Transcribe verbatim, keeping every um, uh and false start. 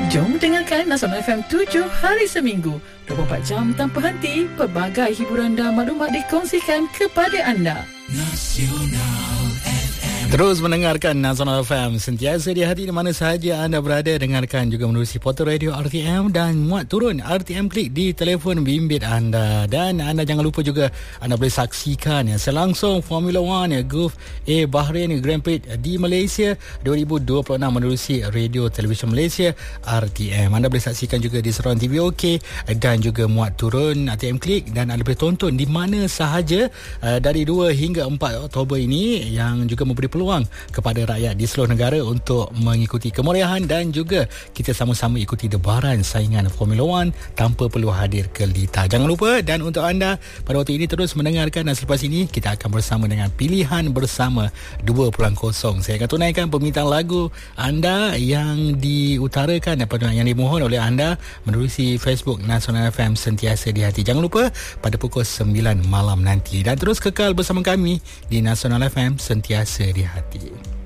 Jom dengarkan Nasional F M tujuh hari seminggu, dua puluh empat jam tanpa henti. Pelbagai hiburan dan maklumat dikongsikan kepada anda. Nasional Terus mendengarkan Nasional F M, sentiasa di hati di mana sahaja anda berada. Dengarkan juga menerusi portal radio R T M dan muat turun R T M Klik di telefon bimbit anda. Dan anda jangan lupa juga anda boleh saksikan ya selangsung Formula One ya Gulf A Bahrain Grand Prix di Malaysia dua ribu dua puluh enam menerusi radio televisyen Malaysia R T M. Anda boleh saksikan juga di saluran T V OK dan juga muat turun R T M Klik, dan anda boleh tonton di mana sahaja uh, dari dua hingga empat Oktober ini, yang juga memberi peluang kepada rakyat di seluruh negara untuk mengikuti kemeriahan dan juga kita sama-sama ikuti debaran saingan Formula One tanpa perlu hadir ke Lita. Jangan lupa, dan untuk anda pada waktu ini terus mendengarkan, dan selepas ini kita akan bersama dengan Pilihan Bersama dua titik kosong. Saya akan tunaikan permintaan lagu anda yang diutarakan daripada yang dimohon oleh anda menerusi Facebook Nasional F M Sentiasa di Hati. Jangan lupa pada pukul sembilan malam nanti, dan terus kekal bersama kami di Nasional F M Sentiasa di Hati.